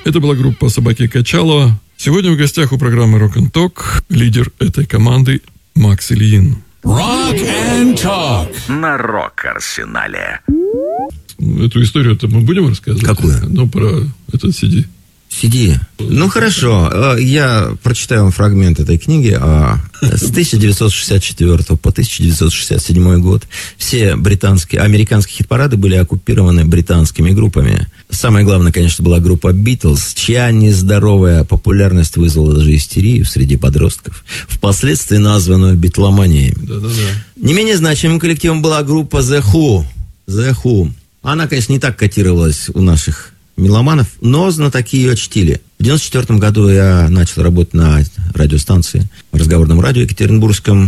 Это была группа «Собаки Качалова». Сегодня в гостях у программы Rock and Talk лидер этой команды Макс Ильин. Rock and Talk на Рок-Арсенале. Эту историю-то мы будем рассказывать? Какую? Ну, про этот CD. CD. Ну, хорошо. Я прочитаю вам фрагмент этой книги. С 1964 по 1967 год все американские хит-парады были оккупированы британскими группами. Самое главное, конечно, была группа Beatles, чья нездоровая популярность вызвала даже истерию среди подростков, впоследствии названную битломанией. Да-да-да. Не менее значимым коллективом была группа The Who. The Who. Она, конечно, не так котировалась у наших меломанов, но знатоки ее чтили. В 1994 году я начал работать на радиостанции, разговорном радио екатеринбургском,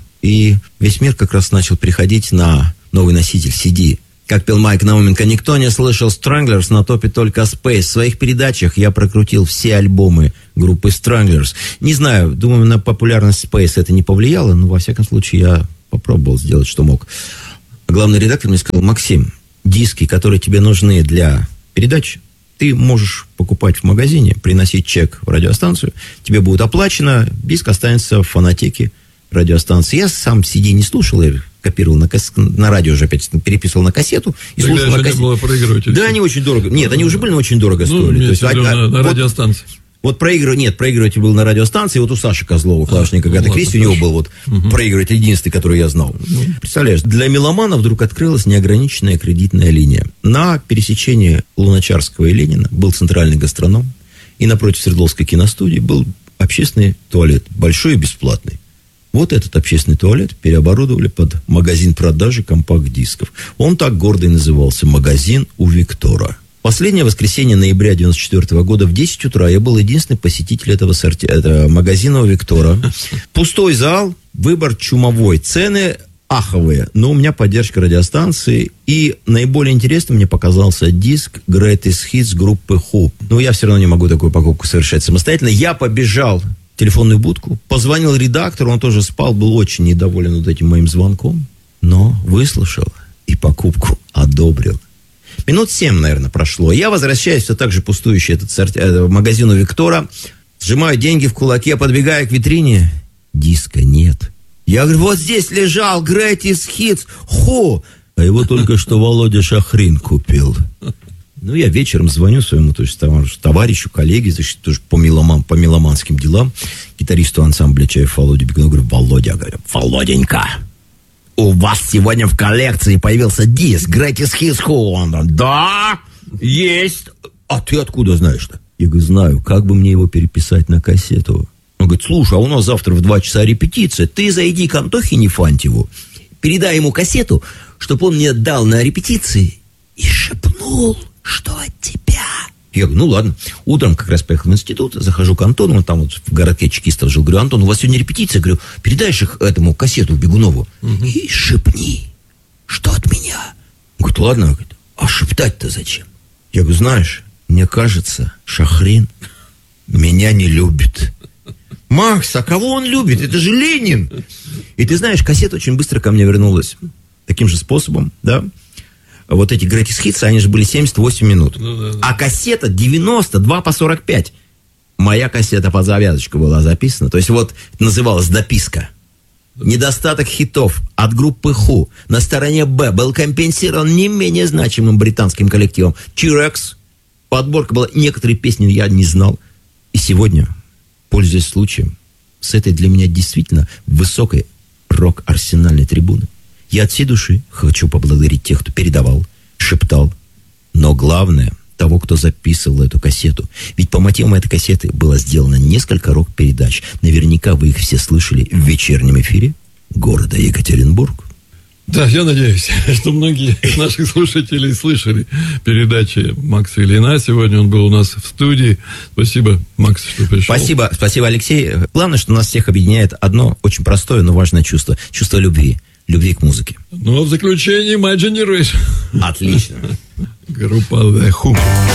и весь мир как раз начал переходить на новый носитель CD. Как пел Майк Науменко, никто не слышал Stranglers, на топе только Space. В своих передачах я прокрутил все альбомы группы Stranglers. Не знаю, думаю, на популярность Space это не повлияло, но во всяком случае я попробовал сделать, что мог. Главный редактор мне сказал: Максим, диски, которые тебе нужны для передач, ты можешь покупать в магазине, приносить чек в радиостанцию, тебе будет оплачено, диск останется в фонотеке радиостанции. Я сам CD не слушал, я копировал на радио уже опять переписывал на кассету и Тогда слушал на кассету. Не было проигрывателей. Да, они очень дорого. Нет, они уже были, но очень дорого стоили. То есть, на радиостанции. Вот проигрыватель был на радиостанции, вот у Саши Козлова, клавишника Агаты Кристи, у него был вот проигрыватель единственный, который я знал. Представляешь, для меломана вдруг открылась неограниченная кредитная линия. На пересечении Луначарского и Ленина был центральный гастроном, и напротив Свердловской киностудии был общественный туалет, большой и бесплатный. Вот этот общественный туалет переоборудовали под магазин продажи компакт-дисков. Он так гордо и назывался — «Магазин у Виктора». Последнее воскресенье ноября 1994 года в 10 утра я был единственный посетитель этого магазина у Виктора. Пустой зал, выбор чумовой, цены аховые, но у меня поддержка радиостанции, и наиболее интересным мне показался диск Greatest Hits группы Who. Но я все равно не могу такую покупку совершать самостоятельно. Я побежал в телефонную будку, позвонил редактору, он тоже спал, был очень недоволен вот этим моим звонком, но выслушал и покупку одобрил. Минут 7, наверное, прошло. Я возвращаюсь все так же пустующий этот магазин у Виктора, сжимаю деньги в кулаке, подбегаю к витрине. Диска нет. Я говорю: вот здесь лежал Greatest Hits Who. А его только что Володя Шахрин купил. Ну, я вечером звоню своему товарищу, коллеге, значит, тоже по меломанским делам, гитаристу ансамбля «Чаев» Володе Бегуну. Говорю: Володя, говорю, Володенька, у вас сегодня в коллекции появился диск Greatest Hits Who. Он говорит: да, есть. А ты откуда знаешь-то? Я говорю: знаю, как бы мне его переписать на кассету. Он говорит: слушай, а у нас завтра в 2 часа репетиция, ты зайди к Антохе Нефантьеву, передай ему кассету, чтобы он мне дал на репетиции, и шепнул, что от тебя. Я говорю: ну ладно. Утром как раз поехал в институт, захожу к Антону, он там вот в городке чекистов жил. Говорю: Антон, у вас сегодня репетиция? Говорю: передаешь их этому кассету Бегунову и шепни, что от меня. Он говорит: ладно. Он говорит: а шептать-то зачем? Я говорю: знаешь, мне кажется, Шахрин меня не любит. Макс, а кого он любит? Это же Ленин. И ты знаешь, кассета очень быстро ко мне вернулась. Таким же способом, да. Вот эти Greatest Hits, они же были 78 минут. А кассета 92 по 45. Моя кассета под завязочку была записана. То есть вот называлась дописка. Недостаток хитов от группы Who на стороне Б был компенсирован не менее значимым британским коллективом T-Rex. Подборка была. Некоторые песни я не знал. И сегодня, пользуясь случаем, с этой для меня действительно высокой рок-арсенальной трибуны, я от всей души хочу поблагодарить тех, кто передавал, шептал, но главное, того, кто записывал эту кассету. Ведь по мотивам этой кассеты было сделано несколько рок-передач. Наверняка вы их все слышали в вечернем эфире города Екатеринбург. Да, я надеюсь, что многие из наших слушателей слышали передачи Макса Ильина. Сегодня он был у нас в студии. Спасибо, Макс, что пришел. Спасибо, Алексей. Главное, что нас всех объединяет одно очень простое, но важное чувство. Чувство любви. Любви к музыке. Ну, а в заключении My Generation. Отлично. Группа The Who.